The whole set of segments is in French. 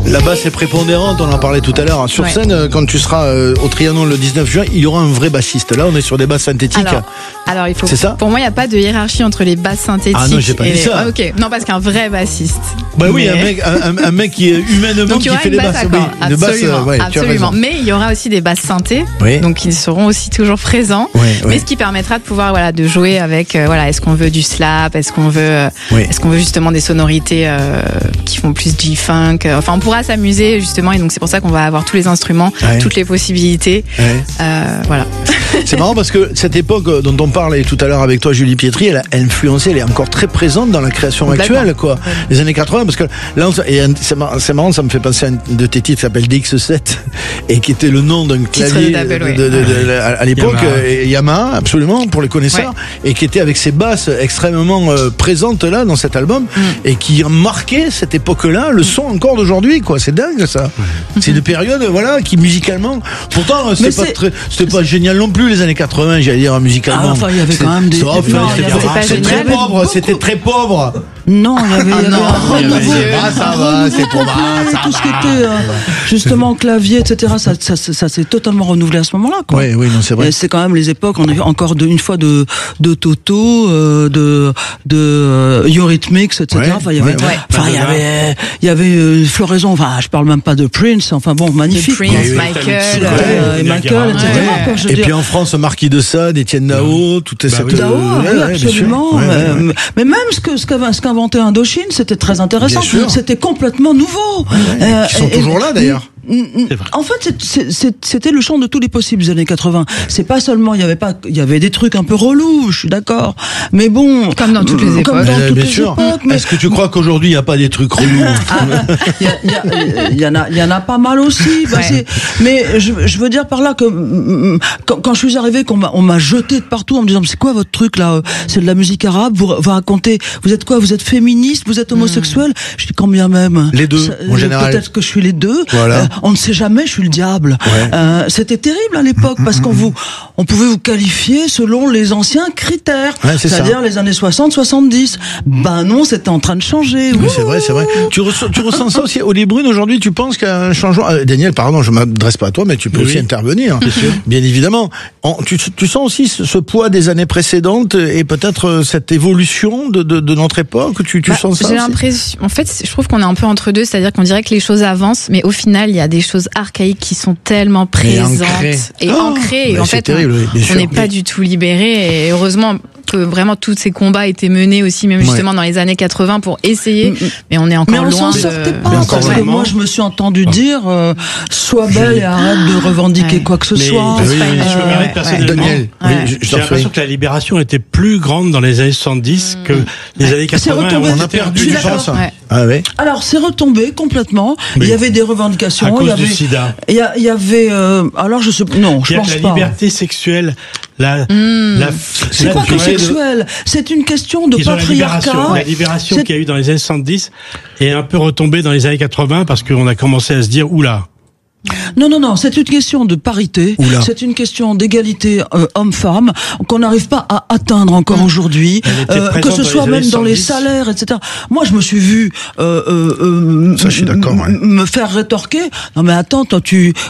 La basse est prépondérante, on en parlait tout à l'heure. Sur scène, quand tu seras au Trianon le 19 juin, il y aura un vrai bassiste. Là, on est sur des basses synthétiques. Alors il faut. C'est ça ? Pour moi, il n'y a pas de hiérarchie entre les basses synthétiques. Ah non, j'ai pas dit ça. Ah, ok. Non, parce qu'un vrai bassiste. Bah oui, un mec qui est humainement donc, qui fait des basses. Absolument. Mais il y aura aussi des basses synthés. Oui. Donc ils seront aussi toujours présents. Mais ce qui permettra de pouvoir de jouer avec est-ce qu'on veut du slap, est-ce qu'on veut justement des sonorités qui font plus G-funk. Enfin, on pourra s'amuser justement, et donc c'est pour ça qu'on va avoir tous les instruments, toutes les possibilités. Voilà. C'est marrant parce que cette époque dont on parlait tout à l'heure avec toi, Julie Pietri, elle a influencé, elle est encore très présente dans la création actuelle, quoi. Les années 80, parce que là, c'est marrant, ça me fait penser à un de tes titres qui s'appelle DX7 et qui était le nom d'un clavier à l'époque, Yamaha, absolument, pour les connaisseurs, et qui était avec ses basses extrêmement présentes là dans cet album et qui a marqué cette époque-là, le son encore d'aujourd'hui, quoi. C'est dingue, ça. C'est une période, qui musicalement, pourtant, c'était pas génial non plus les années 80, j'allais dire musicalement. Enfin, il y avait quand même des. C'était très pauvre. Non, il y avait ça va, c'est pour tout ce qui était justement clavier, etc. Ça s'est totalement renouvelé à ce moment-là, quoi. Oui, non, c'est vrai. Et c'est quand même les époques. On a eu encore une fois de Toto, de Eurythmics, etc. Enfin, il y avait floraison. Enfin, je parle même pas de Prince. Enfin bon, magnifique. Prince, Michael, etc. Et puis en France, Marquis de Sade, Étienne Dao, tout cette. Dao, absolument. Mais même ce qu'inventait Indochine, c'était très intéressant. C'était complètement nouveau. Qui sont toujours là d'ailleurs. En fait, c'était le champ de tous les possibles des années 80. C'est pas seulement, il y avait des trucs un peu relous, je suis d'accord. Mais bon. Comme dans toutes les époques. Bien sûr. Est-ce que tu crois qu'aujourd'hui, il n'y a pas des trucs relous? Il y en a pas mal aussi. Mais je veux dire par là que, quand je suis arrivé, on m'a jeté de partout en me disant, c'est quoi votre truc là? C'est de la musique arabe, vous racontez, vous êtes quoi? Vous êtes féministe? Vous êtes homosexuel? Je dis, quand bien même. Les deux, en général. Peut-être que je suis les deux. Voilà. On ne sait jamais, je suis le diable. C'était terrible à l'époque parce on pouvait vous qualifier selon les anciens critères, c'est-à-dire les années 60, 70. Ben non, c'était en train de changer. Oui, c'est vrai. Tu ressens ça aussi, Oli Brune, aujourd'hui, tu penses qu'il y a un changement? Daniel, pardon, je m'adresse pas à toi, mais tu peux aussi intervenir. Bien évidemment. Tu sens aussi ce poids des années précédentes et peut-être cette évolution de notre époque? Tu sens ça? J'ai l'impression, en fait, je trouve qu'on est un peu entre deux, c'est-à-dire qu'on dirait que les choses avancent, mais au final, il y a des choses archaïques qui sont tellement présentes et ancrées. Et en fait, on n'est pas du tout libérés. Et heureusement que vraiment tous ces combats étaient menés aussi, même justement dans les années 80 pour essayer. Mais on est encore loin. Mais on s'en sortait pas. Parce que moi, je me suis entendu dire, sois belle et arrête de revendiquer quoi que ce soit. Je me permets personnellement. J'ai l'impression que la libération était plus grande dans les années 70 que les années 80. On a perdu du sens. Alors, c'est retombé complètement. Il y avait des revendications. À cause du sida. Il y avait, alors je sais, non, je pense pas. La liberté sexuelle, c'est pas que sexuelle, c'est une question de patriarcat. La libération qu'il y a eu dans les années 70 est un peu retombée dans les années 80 parce qu'on a commencé à se dire, oula. Non, c'est une question de parité, c'est une question d'égalité homme-femme qu'on n'arrive pas à atteindre encore aujourd'hui, que ce soit même dans les salaires, etc. Moi, je me suis vu ça, je suis d'accord, me faire rétorquer. Non mais attends, toi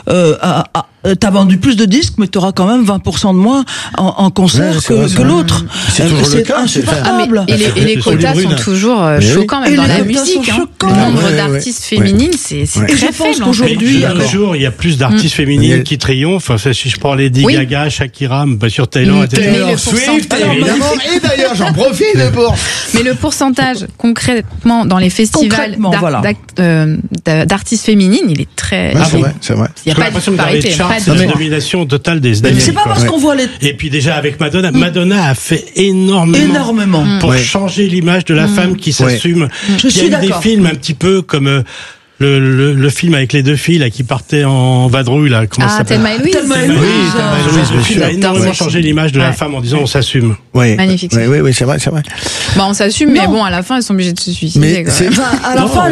t'as vendu plus de disques, mais t'auras quand même 20% de moins en concert que l'autre. C'est toujours le cas. Insupportable. Et les quotas sont toujours choquants, même dans la musique. Le nombre d'artistes féminines, c'est très faible. Qu'aujourd'hui, il y a plus d'artistes féminines qui triomphent. Enfin, si je prends Lady Gaga, Shakira, sur Taylor, etc. Swift, évidemment. Et d'ailleurs, j'en profite pour. Mais le pourcentage, concrètement, dans les festivals d'artistes féminines, il est très. C'est vrai. Il n'y a pas de parité. C'est la domination totale des années. C'est pas parce qu'on voit les. Et puis déjà avec Madonna, Madonna a fait énormément pour changer l'image de la femme qui s'assume. Il y a eu des films un petit peu comme le film avec les deux filles là qui partaient en vadrouille là, comment ça s'appelle? Thelma et Louise. Le film a énormément changé l'image de la femme en disant on s'assume. Magnifique. Oui, c'est vrai. On s'assume, mais bon, à la fin, elles sont obligées de se suicider. Mais à la fin,